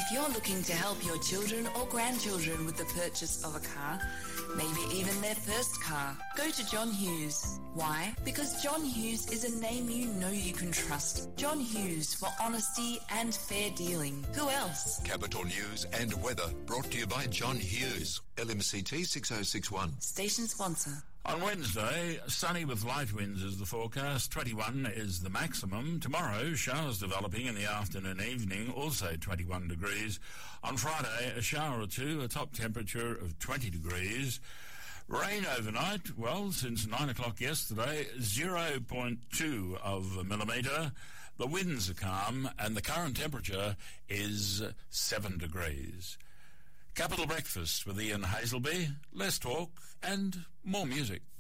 If you're looking to help your children or grandchildren with the purchase of a car, maybe even their first car, go to John Hughes. Why? Because John Hughes is a name you know you can trust. John Hughes, for honesty and fair dealing. Who else? Capital News and weather brought to you by John Hughes. LMCT 6061. Station sponsor. On Wednesday, sunny with light winds is the forecast. 21 is the maximum. Tomorrow, showers developing in the afternoon and evening, also 21 degrees. On Friday, a shower or two, a top temperature of 20 degrees. Rain overnight, well, since 9 o'clock yesterday, 0.2 of a millimetre. The winds are calm and the current temperature is 7 degrees. Capital Breakfast with Ian Hazelby, less talk and more music.